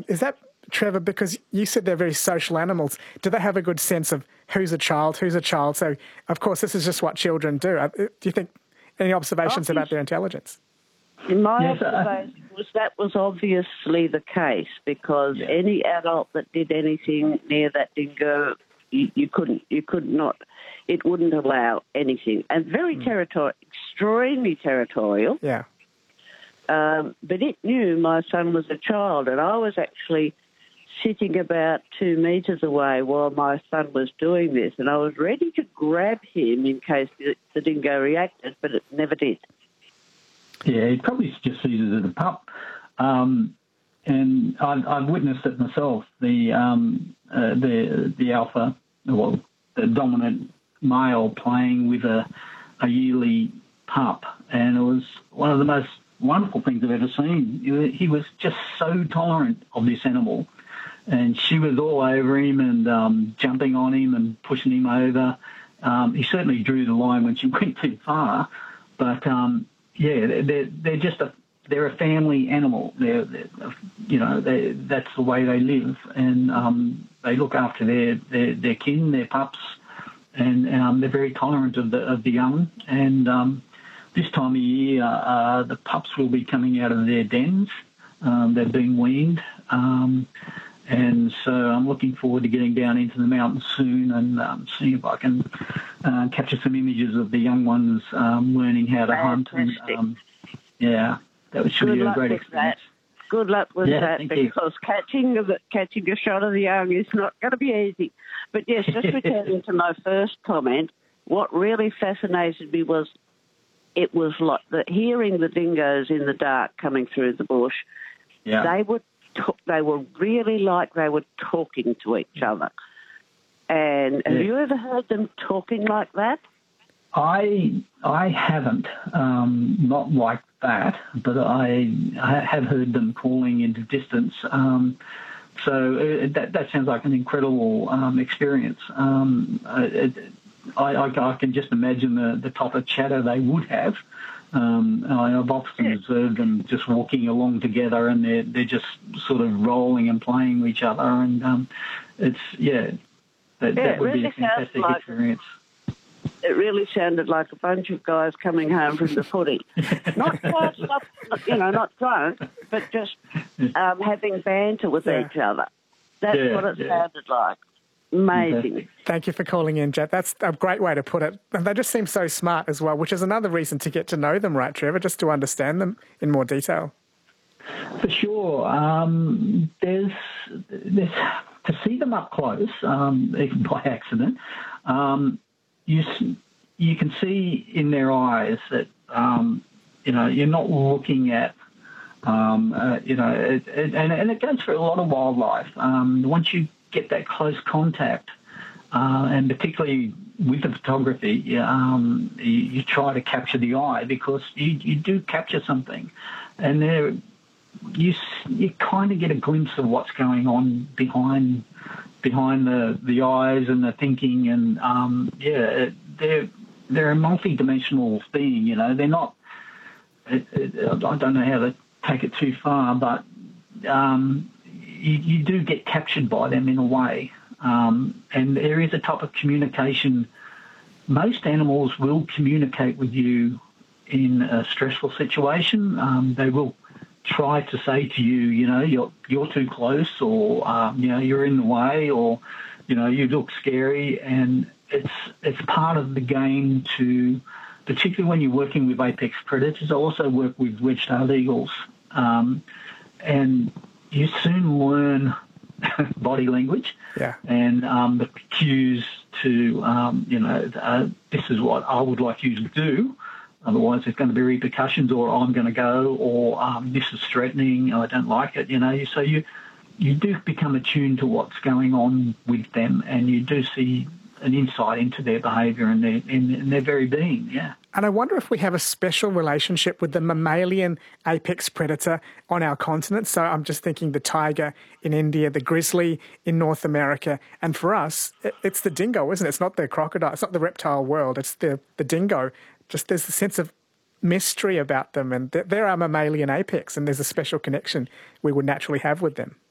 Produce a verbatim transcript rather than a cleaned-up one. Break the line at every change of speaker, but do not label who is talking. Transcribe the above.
is that, Trevor, because you said they're very social animals, do they have a good sense of who's a child, who's a child? So, of course, this is just what children do. Uh, Do you think any observations about their intelligence?
In my
Yes, uh,
observation was that was obviously the case, because
Yeah.
any adult that did anything near that dingo, you, you couldn't, you could not, it wouldn't allow anything. And very territorial, extremely territorial.
Yeah.
Um, but it knew my son was a child, and I was actually sitting about two metres away while my son was doing this, and I was ready to grab him in case the, the dingo reacted, but it never did.
Yeah, he probably just sees it as a pup. Um, and I've, I've witnessed it myself. The um, uh, the the alpha, well, the dominant male playing with a, a yearly pup, and it was one of the most wonderful things I've ever seen. He was just so tolerant of this animal, and she was all over him and um, jumping on him and pushing him over. Um, he certainly drew the line when she went too far, but um, yeah, they're they're just a they're a family animal. They're, they're you know they, that's the way they live, and um, they look after their, their their kin, their pups, and um, they're very tolerant of the of the young. And um, this time of year, uh, the pups will be coming out of their dens. Um, they're being weaned. Um, And so I'm looking forward to getting down into the mountains soon and um, seeing if I can uh, capture some images of the young ones um, learning how to hunt. And um, yeah, that should
Good
be a
luck
great
with
experience.
that. Good luck with
Yeah,
that,
thank you.
because catching the, catching a shot of the young is not going to be easy. But yes, just returning to my first comment, what really fascinated me was it was like the, hearing the dingoes in the dark coming through the bush.
Yeah.
They would talk, they were really like they were talking to each other. And have
Yeah.
you ever heard them talking like that?
I I haven't, um, not like that, but I, I have heard them calling into distance. Um, so it, that that sounds like an incredible um, experience. Um, it, I, I, I can just imagine the, the type of chatter they would have. Um, I've often observed them just walking along together, and they're they're just sort of rolling and playing with each other, and um, it's yeah, that,
Yeah,
that would
it
be a
really sounds
fantastic
like-
experience.
It really sounded like a bunch of guys coming home from the footy. Not quite, not, you know, not drunk, but just um, having banter with
Yeah.
each other. That's
Yeah,
what it
yeah.
sounded like. Amazing.
Fantastic.
Thank you for calling in, Jet. That's a great way to put it. And they just seem so smart as well, which is another reason to get to know them, right, Trevor, just to understand them in more detail.
For sure. Um, there's, there's to see them up close, um, even by accident. Um, you s- you can see in their eyes that um, you know you're not looking at um, uh, you know it, it, and and it goes for a lot of wildlife. Um, once you get that close contact, uh, and particularly with the photography, um, you, you try to capture the eye, because you you do capture something, and there. You you kind of get a glimpse of what's going on behind behind the, the eyes and the thinking, and um, yeah, they're they're a multi-dimensional being. You know, they're not. It, it, I don't know how to take it too far, but um, you, you do get captured by them in a way, um, and there is a type of communication. Most animals will communicate with you in a stressful situation. Um, they will try to say to you, you know, you're you're too close, or um, you know, you're in the way, or you know, you look scary, and it's it's part of the game to, particularly when you're working with apex predators. I also work with wedge-tailed eagles, um, and you soon learn body language,
Yeah.
and um, the cues to, um, you know, uh, this is what I would like you to do. Otherwise, there's going to be repercussions, or I'm going to go, or um, this is threatening, I don't like it, you know. So you you do become attuned to what's going on with them, and you do see an insight into their behaviour and their, in, in their very being, yeah.
And I wonder if we have a special relationship with the mammalian apex predator on our continent. So I'm just thinking the tiger in India, the grizzly in North America. And for us, it's the dingo, isn't it? It's not the crocodile. It's not the reptile world. It's the, the dingo. Just there's a sense of mystery about them, and they're our mammalian apex, and there's a special connection we would naturally have with them.